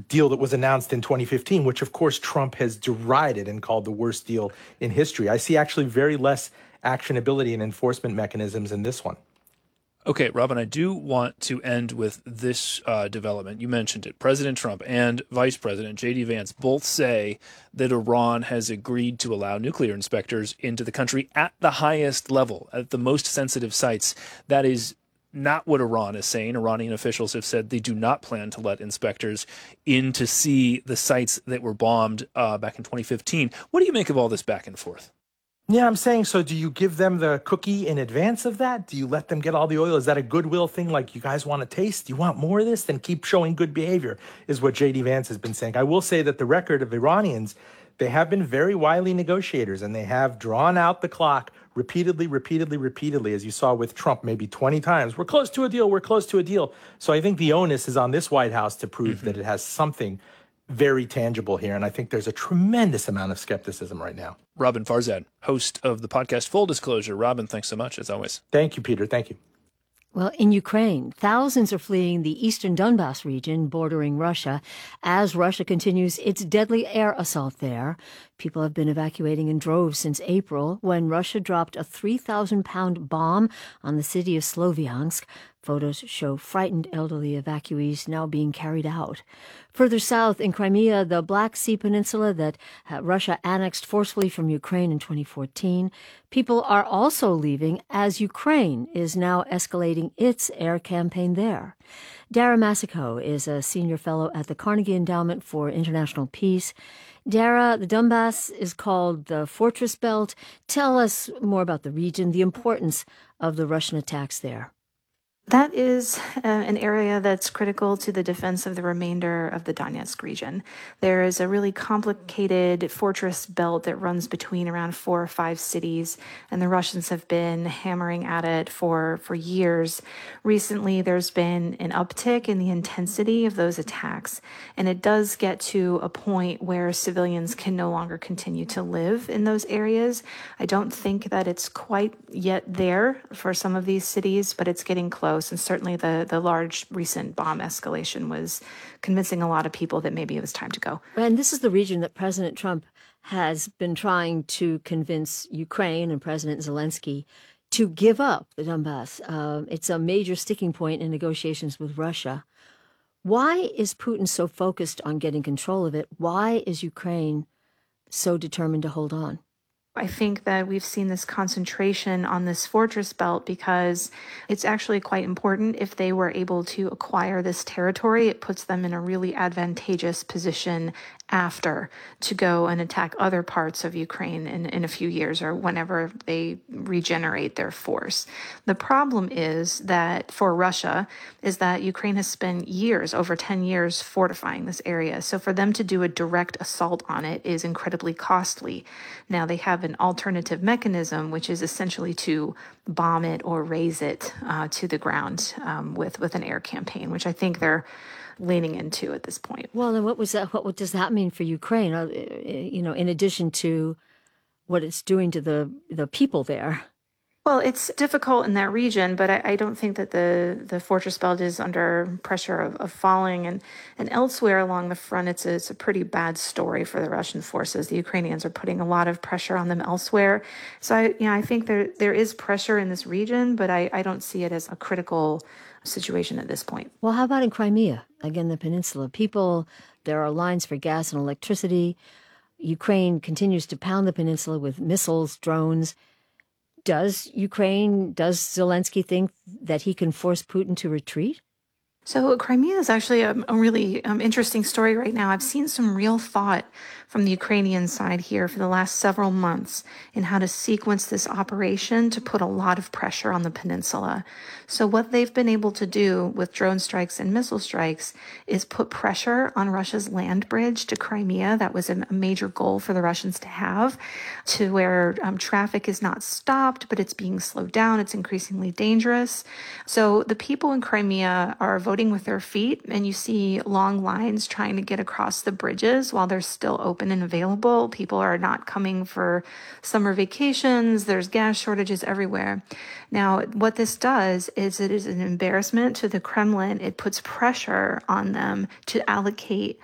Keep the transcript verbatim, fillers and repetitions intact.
deal that was announced in twenty fifteen, which of course Trump has derided and called the worst deal in history. I see actually very less actionability and enforcement mechanisms in this one. Okay, Robin, I do want to end with this uh, development. You mentioned it. President Trump and Vice President J D Vance both say that Iran has agreed to allow nuclear inspectors into the country at the highest level, at the most sensitive sites. That is not what Iran is saying. Iranian officials have said they do not plan to let inspectors in to see the sites that were bombed uh, back in twenty fifteen. What do you make of all this back and forth? Yeah, I'm saying, so do you give them the cookie in advance of that? Do you let them get all the oil? Is that a goodwill thing, like you guys want to taste? Do you want more of this? Then keep showing good behavior, is what J D Vance has been saying. I will say that the record of Iranians, they have been very wily negotiators, and they have drawn out the clock repeatedly, repeatedly, repeatedly, as you saw with Trump maybe twenty times. We're close to a deal. We're close to a deal. So I think the onus is on this White House to prove mm-hmm. that it has something very tangible here. And I think there's a tremendous amount of skepticism right now. Robin Farzad, host of the podcast Full Disclosure. Robin, thanks so much, as always. Thank you, Peter. Thank you. Well, in Ukraine, thousands are fleeing the eastern Donbas region bordering Russia as Russia continues its deadly air assault there. People have been evacuating in droves since April when Russia dropped a three thousand pound bomb on the city of Sloviansk. Photos show frightened elderly evacuees now being carried out. Further south in Crimea, the Black Sea Peninsula that uh, Russia annexed forcefully from Ukraine in twenty fourteen, people are also leaving as Ukraine is now escalating its air campaign there. Dara Masako is a senior fellow at the Carnegie Endowment for International Peace. Dara, the Donbass is called the Fortress Belt. Tell us more about the region, the importance of the Russian attacks there. That is uh, an area that's critical to the defense of the remainder of the Donetsk region. There is a really complicated fortress belt that runs between around four or five cities, and the Russians have been hammering at it for, for years. Recently, there's been an uptick in the intensity of those attacks, and it does get to a point where civilians can no longer continue to live in those areas. I don't think that it's quite yet there for some of these cities, but it's getting close. And certainly the, the large recent bomb escalation was convincing a lot of people that maybe it was time to go. And this is the region that President Trump has been trying to convince Ukraine and President Zelensky to give up the Donbass. Uh, it's a major sticking point in negotiations with Russia. Why is Putin so focused on getting control of it? Why is Ukraine so determined to hold on? I think that we've seen this concentration on this fortress belt because it's actually quite important. If they were able to acquire this territory, it puts them in a really advantageous position after to go and attack other parts of Ukraine in, in a few years or whenever they regenerate their force. The problem is that for Russia is that Ukraine has spent years, over ten years, fortifying this area. So for them to do a direct assault on it is incredibly costly. Now they have an alternative mechanism, which is essentially to bomb it or raise it uh, to the ground um, with, with an air campaign, which I think they're leaning into at this point. Well, then what was that? What, what does that mean for Ukraine? Uh, you know, in addition to what it's doing to the the people there. Well, it's difficult in that region, but I, I don't think that the, the fortress belt is under pressure of, of falling. And, and elsewhere along the front, it's a, it's a pretty bad story for the Russian forces. The Ukrainians are putting a lot of pressure on them elsewhere. So, I, you know, I think there there is pressure in this region, but I, I don't see it as a critical situation at this point. Well, how about in Crimea, again, the peninsula? People, there are lines for gas and electricity. Ukraine continues to pound the peninsula with missiles, drones. Does Ukraine, does Zelensky think that he can force Putin to retreat? So Crimea is actually a, a really um, interesting story right now. I've seen some real thought from the Ukrainian side here for the last several months in how to sequence this operation to put a lot of pressure on the peninsula. So what they've been able to do with drone strikes and missile strikes is put pressure on Russia's land bridge to Crimea. That was a major goal for the Russians to have, to where um, traffic is not stopped, but it's being slowed down. It's increasingly dangerous. So the people in Crimea are voting with their feet, and you see long lines trying to get across the bridges while they're still open and available. People are not coming for summer vacations. There's gas shortages everywhere. Now, what this does is it is an embarrassment to the Kremlin. It puts pressure on them to allocate